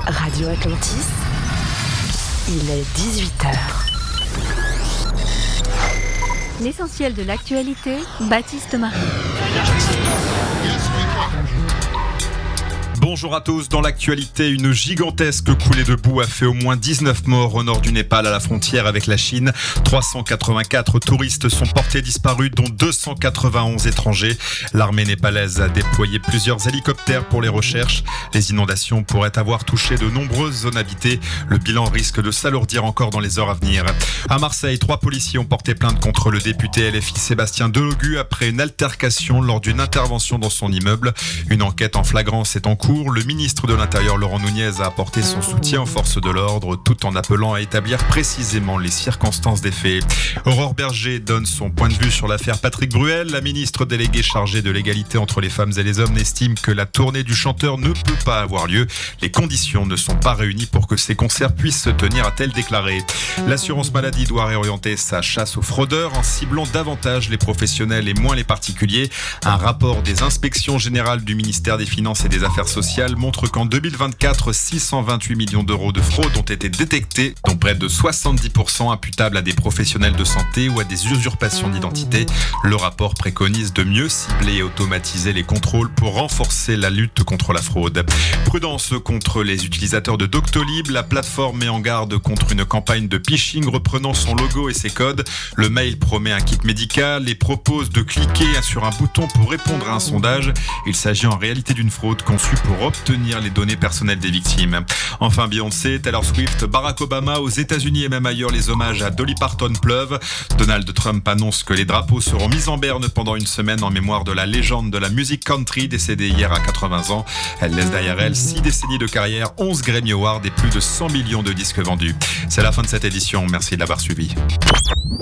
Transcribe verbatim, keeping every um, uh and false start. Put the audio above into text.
Radio Atlantis, il est dix-huit heures. L'essentiel de l'actualité, Baptiste Marie. Bonjour à tous. Dans l'actualité, une gigantesque coulée de boue a fait au moins dix-neuf morts au nord du Népal à la frontière avec la Chine. trois cent quatre-vingt-quatre touristes sont portés disparus, dont deux cent quatre-vingt-onze étrangers. L'armée népalaise a déployé plusieurs hélicoptères pour les recherches. Les inondations pourraient avoir touché de nombreuses zones habitées. Le bilan risque de s'alourdir encore dans les heures à venir. À Marseille, trois policiers ont porté plainte contre le député L F I Sébastien Delogu après une altercation lors d'une intervention dans son immeuble. Une enquête en flagrance est en cours. Le ministre de l'Intérieur Laurent Nunez a apporté son soutien aux forces de l'ordre tout en appelant à établir précisément les circonstances des faits. Aurore Berger donne son point de vue sur l'affaire Patrick Bruel. La ministre déléguée chargée de l'égalité entre les femmes et les hommes estime que la tournée du chanteur ne peut pas avoir lieu. Les conditions ne sont pas réunies pour que ces concerts puissent se tenir, a-t-elle déclaré. L'assurance maladie doit réorienter sa chasse aux fraudeurs en ciblant davantage les professionnels et moins les particuliers. Un rapport des inspections générales du ministère des Finances et des Affaires sociales montre qu'en deux mille vingt-quatre, six cent vingt-huit millions d'euros de fraude ont été détectés, dont près de soixante-dix pour cent imputables à des professionnels de santé ou à des usurpations d'identité. Le rapport préconise de mieux cibler et automatiser les contrôles pour renforcer la lutte contre la fraude. Prudence contre les utilisateurs de Doctolib. La plateforme met en garde contre une campagne de phishing reprenant son logo et ses codes. Le mail promet un kit médical et propose de cliquer sur un bouton pour répondre à un sondage. Il s'agit en réalité d'une fraude conçue pour obtenir les données personnelles des victimes. Enfin, Beyoncé, Taylor Swift, Barack Obama, aux États-Unis et même ailleurs, les hommages à Dolly Parton pleuvent. Donald Trump annonce que les drapeaux seront mis en berne pendant une semaine en mémoire de la légende de la musique country décédée hier à quatre-vingts ans. Elle laisse derrière elle six décennies de carrière, onze Grammy Awards et plus de cent millions de disques vendus. C'est la fin de cette édition. Merci de l'avoir suivi.